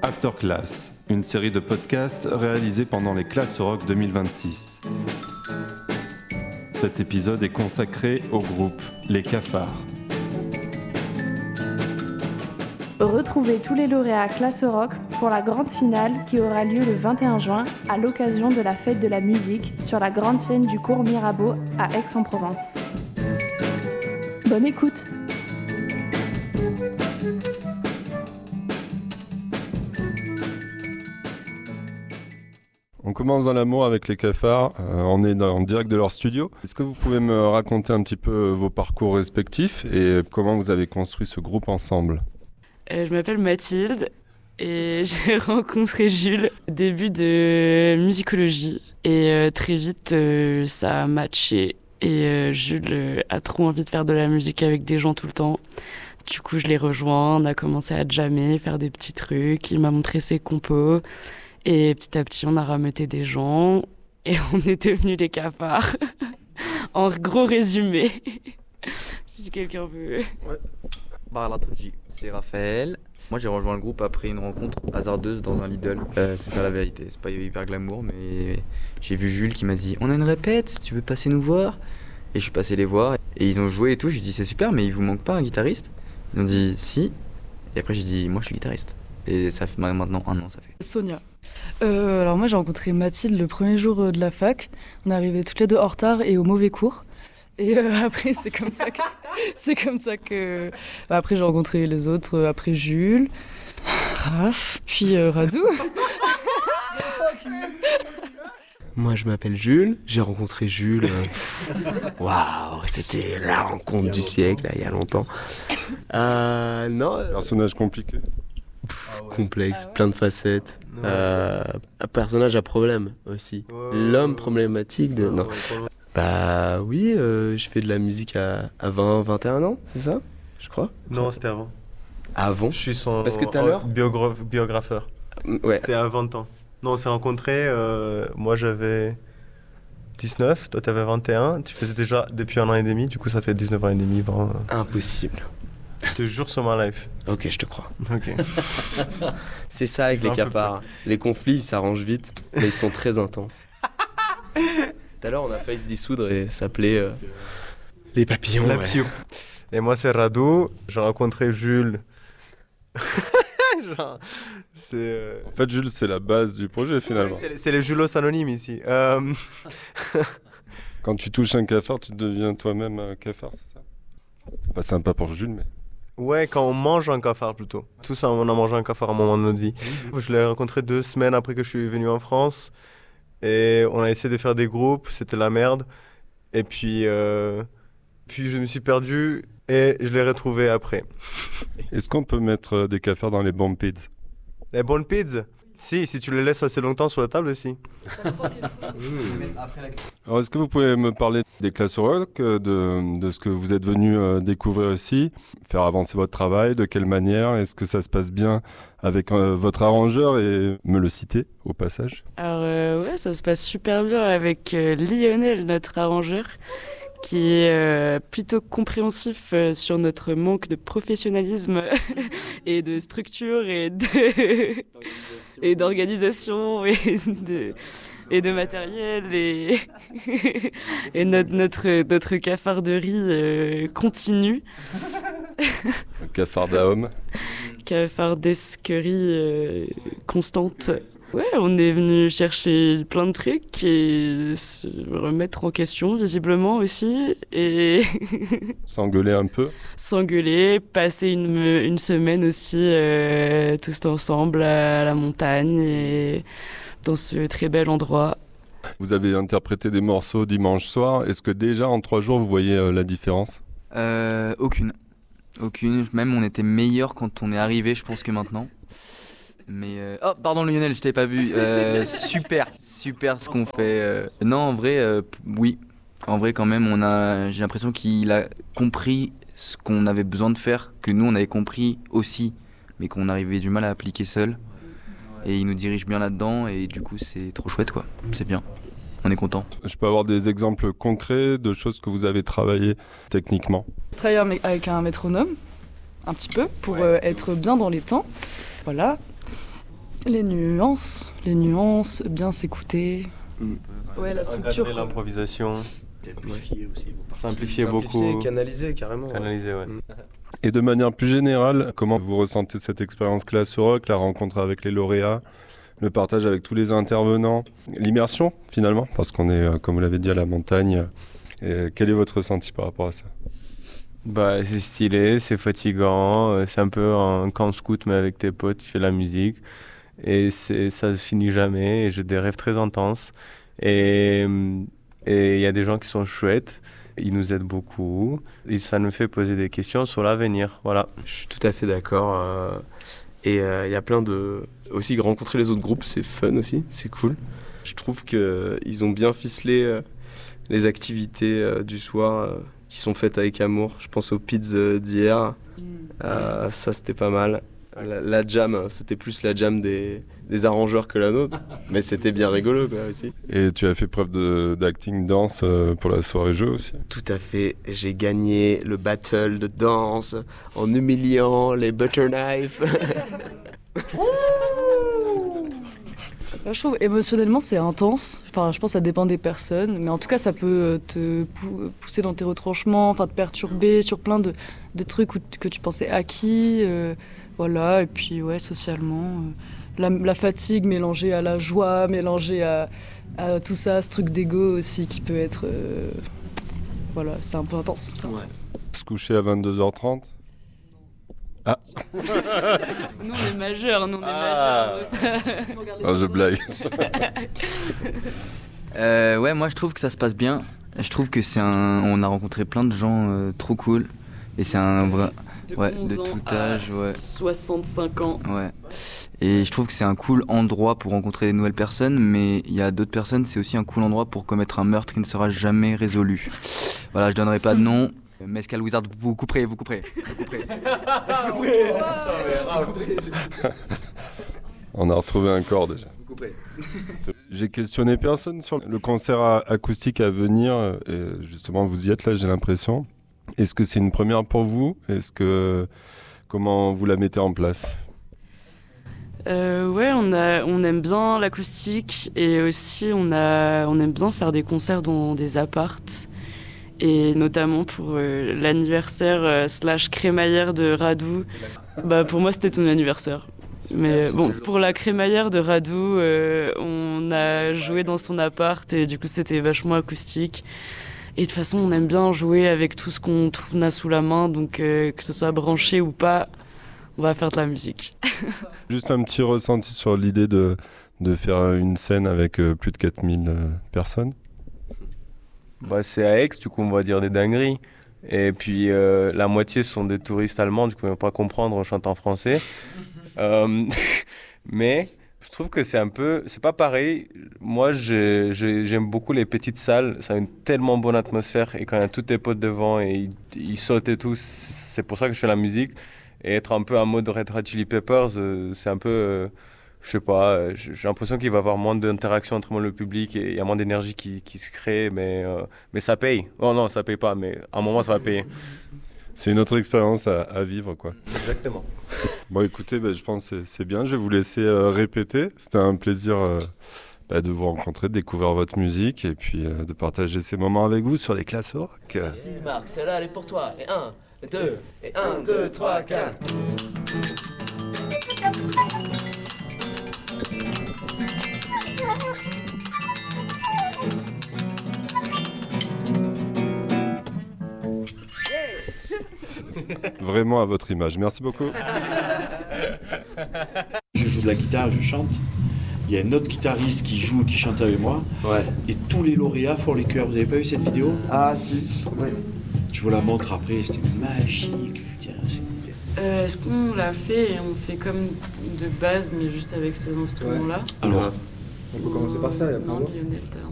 After Class, une série de podcasts réalisés pendant les classes rock 2026. Cet épisode est consacré au groupe Les Cafards. Retrouvez tous les lauréats Classe Rock pour la grande finale qui aura lieu le 21 juin à l'occasion de la fête de la musique sur la grande scène du cours Mirabeau à Aix-en-Provence. Bonne écoute! On commence dans l'amour avec Les Cafards, on est en direct de leur studio. Est-ce que vous pouvez me raconter un petit peu vos parcours respectifs et comment vous avez construit ce groupe ensemble ? Je m'appelle Mathilde et j'ai rencontré Jules au début de musicologie. Et très vite, ça a matché. Et Jules a trop envie de faire de la musique avec des gens tout le temps. Du coup, je l'ai rejoint, on a commencé à jammer, faire des petits trucs. Il m'a montré ses compos. Et petit à petit, on a rameuté des gens. Et on est devenus Les Cafards. En gros résumé. Si quelqu'un veut... Ouais. Bah là, tout dit. C'est Raphaël. Moi, j'ai rejoint le groupe après une rencontre hasardeuse dans un Lidl. C'est ça la vérité. C'est pas hyper glamour, mais j'ai vu Jules qui m'a dit « On a une répète, tu veux passer nous voir ?» Et je suis passé les voir. Et ils ont joué et tout. J'ai dit « C'est super, mais il vous manque pas un guitariste ?» Ils ont dit « Si ». Et après, j'ai dit « Moi, je suis guitariste. » Et ça fait maintenant 1 an, ça fait. Sonia. Alors moi, j'ai rencontré Mathilde le premier jour de la fac. On est arrivés toutes les deux en retard et au mauvais cours. Et après, c'est comme ça que... Après, j'ai rencontré les autres. Après, Jules, Raph, puis Radou. Moi, je m'appelle Jules. J'ai rencontré Jules. Waouh, c'était la rencontre du siècle, là, il y a longtemps. Non. Personnage compliqué. Complexe, plein de facettes. Un personnage à problème aussi. L'homme problématique de... Non. Bah oui, je fais de la musique à 20, 21 ans, c'est ça ? Je crois. Non, c'était avant. Avant ? Je suis son Parce que tout à l'heure biographeur. Ouais. C'était à 20 ans. Non, on s'est rencontrés, moi j'avais 19, toi t'avais 21. Tu faisais déjà depuis 1 an et demi, du coup ça fait 19 ans et demi, 20. Impossible. Je te jure sur ma life. Ok, je te crois. Ok. C'est ça avec les cafards. Les conflits, ils s'arrangent vite, mais ils sont très intenses. Tout à l'heure, on a failli se dissoudre et s'appelait les papillons. La ouais. Piou. Et moi, c'est Radou. J'ai rencontré Jules. Genre, c'est. En fait, Jules, c'est la base du projet finalement. C'est les Julos anonymes ici. Quand tu touches un cafard, tu deviens toi-même un cafard, c'est ça ? C'est pas sympa pour Jules, mais... Ouais, quand on mange un cafard plutôt. Tous, on a mangé un cafard à un moment de notre vie. Je l'ai rencontré 2 semaines après que je suis venu en France. Et on a essayé de faire des groupes, c'était la merde. Et puis je me suis perdu et je l'ai retrouvé après. Est-ce qu'on peut mettre des cafards dans les bomb pits ? Les bonnes pizzas ? Si tu les laisses assez longtemps sur la table aussi. Alors, est-ce que vous pouvez me parler des classes rock, de ce que vous êtes venu découvrir ici, faire avancer votre travail, de quelle manière ? Est-ce que ça se passe bien avec votre arrangeur et me le citer au passage ? Alors ouais, ça se passe super bien avec Lionel, notre arrangeur, qui est plutôt compréhensif sur notre manque de professionnalisme et de structure et d'organisation et de matériel et notre cafarderie continue. Cafardahomme. Cafardesquerie constante. Ouais, on est venu chercher plein de trucs et se remettre en question visiblement aussi et S'engueuler un peu. s'engueuler, passer une semaine aussi tous ensemble à la montagne et dans ce très bel endroit. Vous avez interprété des morceaux dimanche soir. Est-ce que déjà en 3 jours vous voyez la différence ? Aucune. Même on était meilleur quand on est arrivé, je pense, que maintenant. Mais oh pardon Lionel, je t'avais pas vu. Super ce qu'on fait. Non, en vrai, oui. En vrai, quand même, j'ai l'impression qu'il a compris ce qu'on avait besoin de faire, que nous on avait compris aussi, mais qu'on arrivait du mal à appliquer seul. Et il nous dirige bien là-dedans, et du coup c'est trop chouette quoi. C'est bien. On est content. Je peux avoir des exemples concrets de choses que vous avez travaillées techniquement ? Travailler avec un métronome, un petit peu, pour être bien dans les temps. Voilà. Les nuances, bien s'écouter. Ouais, la structure. Encadrer l'improvisation. Simplifier aussi. Simplifier beaucoup. Canaliser carrément. Canaliser, ouais. Et de manière plus générale, comment vous ressentez cette expérience Classe Rock, la rencontre avec les lauréats, le partage avec tous les intervenants, l'immersion finalement, parce qu'on est, comme vous l'avez dit, à la montagne. Et quel est votre ressenti par rapport à ça ? Bah, c'est stylé, c'est fatigant, c'est un peu un camp scout mais avec tes potes, tu fais la musique et ça se finit jamais et j'ai des rêves très intenses et il y a des gens qui sont chouettes, ils nous aident beaucoup et ça nous fait poser des questions sur l'avenir, voilà. Je suis tout à fait d'accord et il y a plein de... Aussi rencontrer les autres groupes, c'est fun aussi, c'est cool. Je trouve qu'ils ont bien ficelé les activités du soir qui sont faites avec amour. Je pense aux pizzas d'hier. Ça, c'était pas mal. La jam, c'était plus la jam des arrangeurs que la nôtre. Mais c'était bien rigolo, quoi, aussi. Et tu as fait preuve d'acting danse pour la soirée jeu aussi ? Tout à fait. J'ai gagné le battle de danse en humiliant les butter knives. Je trouve émotionnellement c'est intense, enfin je pense que ça dépend des personnes, mais en tout cas ça peut te pousser dans tes retranchements, enfin te perturber sur plein de trucs que tu pensais acquis, voilà, et puis ouais socialement, la fatigue mélangée à la joie, mélangée à tout ça, ce truc d'ego aussi qui peut être, voilà, c'est un peu intense. C'est intense. Se coucher à 22h30 ? Ah. Nous on est majeurs, majeurs. Non, je blague. Ouais, moi je trouve que ça se passe bien. Je trouve que on a rencontré plein de gens trop cool. Et c'est un vrai... de tout âge, ouais. 65 ans. Ouais. Et je trouve que c'est un cool endroit pour rencontrer des nouvelles personnes, mais il y a d'autres personnes, c'est aussi un cool endroit pour commettre un meurtre qui ne sera jamais résolu. Voilà, je donnerai pas de nom. Mescal Wizard, vous couperez. On a retrouvé un corps déjà. J'ai questionné personne sur le concert acoustique à venir. Et justement, vous y êtes là, j'ai l'impression. Est-ce que c'est une première pour vous ? Comment vous la mettez en place ? Ouais, on aime bien l'acoustique et aussi on aime bien faire des concerts dans des apparts. Et notamment pour l'anniversaire / crémaillère de Radou. Bah, pour moi, c'était ton anniversaire. Mais bon, pour la crémaillère de Radou, on a joué dans son appart et du coup, c'était vachement acoustique. Et de toute façon, on aime bien jouer avec tout ce qu'on a sous la main. Donc, que ce soit branché ou pas, on va faire de la musique. Juste un petit ressenti sur l'idée de faire une scène avec plus de 4000 personnes. Bah, c'est à Aix, du coup on va dire des dingueries. Et puis la moitié sont des touristes allemands, du coup ils vont pas comprendre, on chante en français. Mais je trouve que c'est pas pareil. Moi j'aime beaucoup les petites salles, ça a une tellement bonne atmosphère. Et quand il y a tous tes potes devant et ils sautent et tout, c'est pour ça que je fais la musique. Et être un peu en mode Red Hot Chili Peppers, c'est un peu... je sais pas, j'ai l'impression qu'il va y avoir moins d'interaction entre moi et le public et il y a moins d'énergie qui se crée, mais ça paye. Oh non, ça paye pas, mais à un moment ça va payer. C'est une autre expérience à vivre, quoi. Exactement. Bon, écoutez, je pense que c'est bien. Je vais vous laisser répéter. C'était un plaisir de vous rencontrer, de découvrir votre musique et puis de partager ces moments avec vous sur les classes rock. Merci Marc, celle-là elle est pour toi. Et 1, 2, et 1, 2, 3, 4. Vraiment à votre image. Merci beaucoup. Je joue de la guitare, je chante. Il y a un autre guitariste qui joue, qui chante avec moi. Ouais. Et tous les lauréats font les chœurs. Vous avez pas vu cette vidéo ? Ah si. Oui. Je vous la montre après. C'était magique. Putain, Est-ce qu'on l'a fait et on fait comme de base, mais juste avec ces instruments-là ? Alors, on peut commencer par ça. Et après Non, voir. Lionel, t'as